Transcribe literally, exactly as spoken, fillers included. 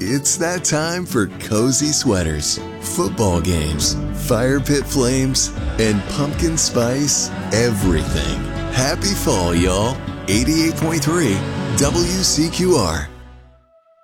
It's that time for cozy sweaters, football games, fire pit flames, and pumpkin spice everything. Happy fall, y'all. eighty-eight point three W C Q R.